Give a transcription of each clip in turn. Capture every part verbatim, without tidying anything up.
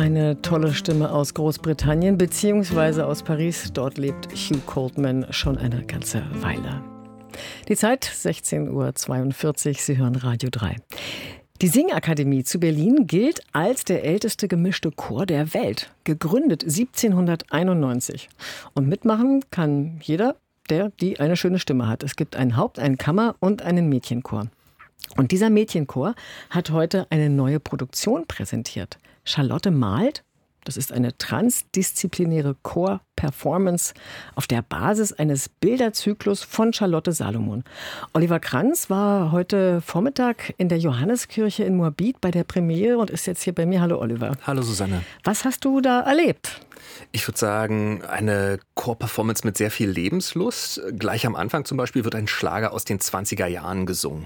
Eine tolle Stimme aus Großbritannien bzw. aus Paris. Dort lebt Hugh Coltman schon eine ganze Weile. Die Zeit sechzehn Uhr zweiundvierzig, Sie hören Radio drei. Die Singakademie zu Berlin gilt als der älteste gemischte Chor der Welt. Gegründet siebzehnhunderteinundneunzig. Und mitmachen kann jeder, der die eine schöne Stimme hat. Es gibt ein Haupt-, ein Kammer- und einen Mädchenchor. Und dieser Mädchenchor hat heute eine neue Produktion präsentiert. Charlotte malt. Das ist eine transdisziplinäre Chor-Performance auf der Basis eines Bilderzyklus von Charlotte Salomon. Oliver Kranz war heute Vormittag in der Johanneskirche in Moabit bei der Premiere und ist jetzt hier bei mir. Hallo Oliver. Hallo Susanne. Was hast du da erlebt? Ich würde sagen, eine Chor-Performance mit sehr viel Lebenslust. Gleich am Anfang zum Beispiel wird ein Schlager aus den zwanziger Jahren gesungen.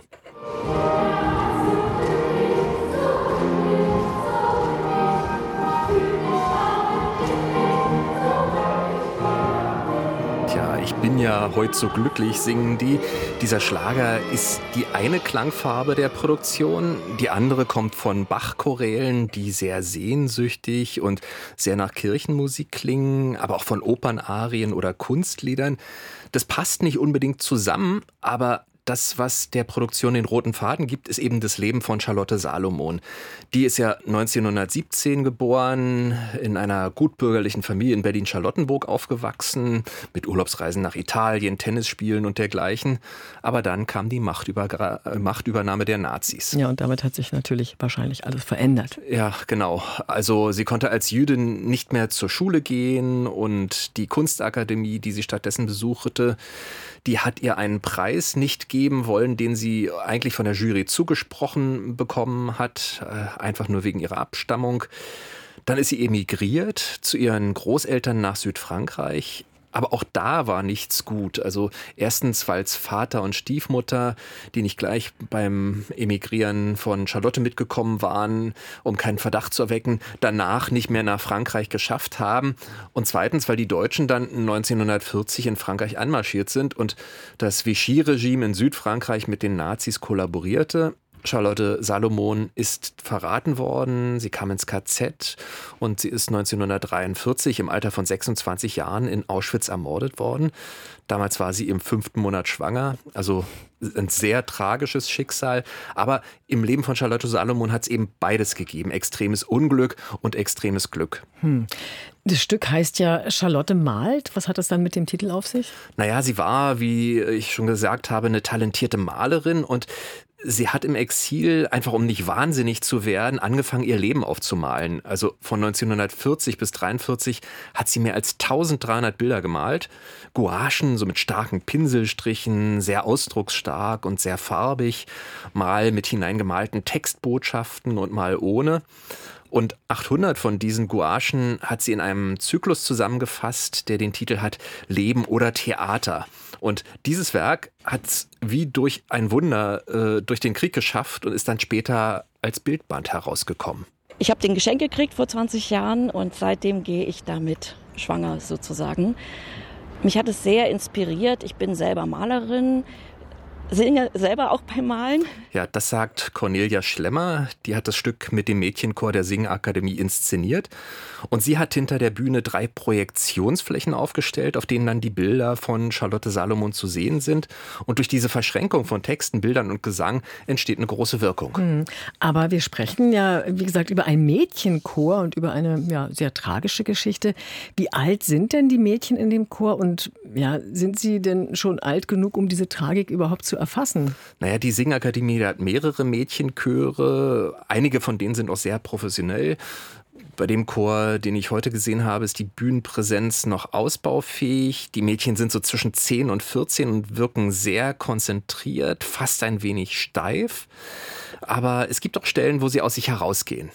Ich bin ja heute so glücklich, singen die. Dieser Schlager ist die eine Klangfarbe der Produktion. Die andere kommt von Bach-Chorälen, die sehr sehnsüchtig und sehr nach Kirchenmusik klingen, aber auch von Opernarien oder Kunstliedern. Das passt nicht unbedingt zusammen, aber das, was der Produktion den roten Faden gibt, ist eben das Leben von Charlotte Salomon. Die ist ja neunzehnhundertsiebzehn geboren, in einer gutbürgerlichen Familie in Berlin-Charlottenburg aufgewachsen, mit Urlaubsreisen nach Italien, Tennisspielen und dergleichen. Aber dann kam die Machtüber- Machtübernahme der Nazis. Ja, und damit hat sich natürlich wahrscheinlich alles verändert. Ja, genau. Also sie konnte als Jüdin nicht mehr zur Schule gehen und die Kunstakademie, die sie stattdessen besuchte, die hat ihr einen Preis nicht geben wollen, den sie eigentlich von der Jury zugesprochen bekommen hat, einfach nur wegen ihrer Abstammung. Dann ist sie emigriert zu ihren Großeltern nach Südfrankreich. Aber auch da war nichts gut. Also erstens, weil es Vater und Stiefmutter, die nicht gleich beim Emigrieren von Charlotte mitgekommen waren, um keinen Verdacht zu erwecken, danach nicht mehr nach Frankreich geschafft haben. Und zweitens, weil die Deutschen dann neunzehnhundertvierzig in Frankreich anmarschiert sind und das Vichy-Regime in Südfrankreich mit den Nazis kollaborierte. Charlotte Salomon ist verraten worden, sie kam ins K Z und sie ist neunzehnhundertdreiundvierzig im Alter von sechsundzwanzig Jahren in Auschwitz ermordet worden. Damals war sie im fünften Monat schwanger, also ein sehr tragisches Schicksal. Aber im Leben von Charlotte Salomon hat es eben beides gegeben, extremes Unglück und extremes Glück. Hm. Das Stück heißt ja Charlotte malt. Was hat das dann mit dem Titel auf sich? Naja, sie war, wie ich schon gesagt habe, eine talentierte Malerin und sie hat im Exil, einfach um nicht wahnsinnig zu werden, angefangen, ihr Leben aufzumalen. Also von neunzehnhundertvierzig bis dreiundvierzig hat sie mehr als eintausenddreihundert Bilder gemalt. Gouachen, so mit starken Pinselstrichen, sehr ausdrucksstark und sehr farbig. Mal mit hineingemalten Textbotschaften und mal ohne. Und achthundert von diesen Gouachen hat sie in einem Zyklus zusammengefasst, der den Titel hat Leben oder Theater. Und dieses Werk hat es wie durch ein Wunder äh, durch den Krieg geschafft und ist dann später als Bildband herausgekommen. Ich habe den Geschenk gekriegt vor zwanzig Jahren und seitdem gehe ich damit schwanger sozusagen. Mich hat es sehr inspiriert. Ich bin selber Malerin. Singe selber auch beim Malen. Ja, das sagt Cornelia Schlemmer. Die hat das Stück mit dem Mädchenchor der Singakademie inszeniert. Und sie hat hinter der Bühne drei Projektionsflächen aufgestellt, auf denen dann die Bilder von Charlotte Salomon zu sehen sind. Und durch diese Verschränkung von Texten, Bildern und Gesang entsteht eine große Wirkung. Hm. Aber wir sprechen ja, wie gesagt, über ein Mädchenchor und über eine ja, sehr tragische Geschichte. Wie alt sind denn die Mädchen in dem Chor? Und ja, sind sie denn schon alt genug, um diese Tragik überhaupt zu erfassen? Naja, die Singakademie hat mehrere Mädchenchöre. Einige von denen sind auch sehr professionell. Bei dem Chor, den ich heute gesehen habe, ist die Bühnenpräsenz noch ausbaufähig. Die Mädchen sind so zwischen zehn und vierzehn und wirken sehr konzentriert, fast ein wenig steif. Aber es gibt auch Stellen, wo sie aus sich herausgehen.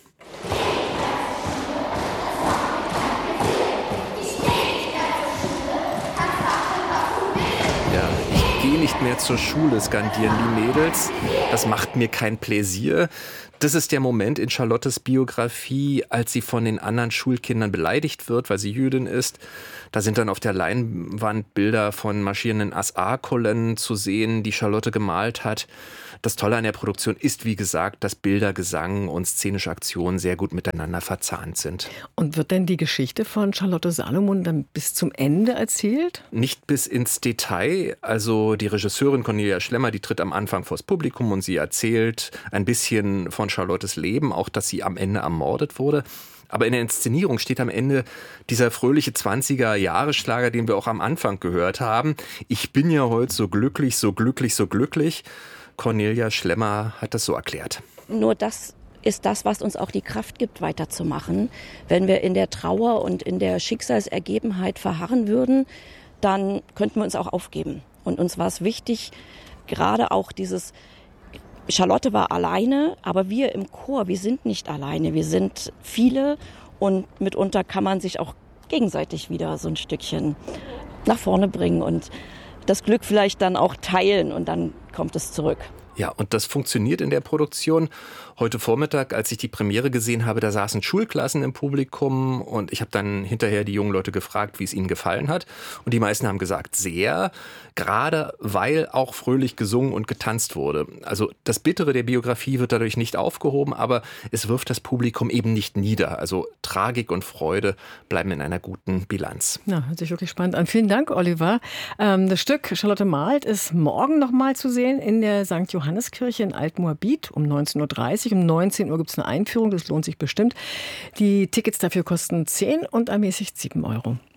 nicht mehr zur Schule, skandieren die Mädels. Das macht mir kein Pläsier. Das ist der Moment in Charlottes Biografie, als sie von den anderen Schulkindern beleidigt wird, weil sie Jüdin ist. Da sind dann auf der Leinwand Bilder von marschierenden S A-Kolonnen zu sehen, die Charlotte gemalt hat. Das Tolle an der Produktion ist, wie gesagt, dass Bilder, Gesang und szenische Aktionen sehr gut miteinander verzahnt sind. Und wird denn die Geschichte von Charlotte Salomon dann bis zum Ende erzählt? Nicht bis ins Detail. Also die Regisseurin Cornelia Schlemmer, die tritt am Anfang vors Publikum und sie erzählt ein bisschen von Charlottes Leben, auch dass sie am Ende ermordet wurde. Aber in der Inszenierung steht am Ende dieser fröhliche zwanziger-Jahre-Schlager, den wir auch am Anfang gehört haben. Ich bin ja heute so glücklich, so glücklich, so glücklich. Cornelia Schlemmer hat das so erklärt. Nur das ist das, was uns auch die Kraft gibt, weiterzumachen. Wenn wir in der Trauer und in der Schicksalsergebenheit verharren würden, dann könnten wir uns auch aufgeben. Und uns war es wichtig, gerade auch dieses, Charlotte war alleine, aber wir im Chor, wir sind nicht alleine, wir sind viele und mitunter kann man sich auch gegenseitig wieder so ein Stückchen nach vorne bringen und das Glück vielleicht dann auch teilen und dann kommt es zurück. Ja, und das funktioniert in der Produktion. Heute Vormittag, als ich die Premiere gesehen habe, da saßen Schulklassen im Publikum und ich habe dann hinterher die jungen Leute gefragt, wie es ihnen gefallen hat. Und die meisten haben gesagt, sehr, gerade weil auch fröhlich gesungen und getanzt wurde. Also das Bittere der Biografie wird dadurch nicht aufgehoben, aber es wirft das Publikum eben nicht nieder. Also Tragik und Freude bleiben in einer guten Bilanz. Ja, hört sich wirklich spannend an. Vielen Dank, Oliver. Ähm, das Stück Charlotte malt ist morgen noch mal zu sehen in der Sankt Johanneskirche in Altmoabit um neunzehn Uhr dreißig. Um neunzehn Uhr gibt es eine Einführung, das lohnt sich bestimmt. Die Tickets dafür kosten zehn und ermäßigt sieben Euro.